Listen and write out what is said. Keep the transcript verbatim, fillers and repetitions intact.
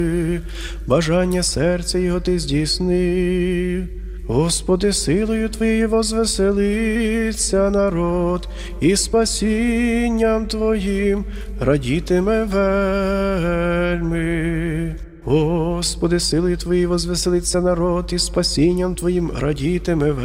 бажання серця його ти здійснив. Господи, силою Твоєю возвеселиться народ, і спасінням Твоїм радітиме вельми. Господи, силою Твоєю возвеселиться народ, і спасінням Твоїм радітиме вельми.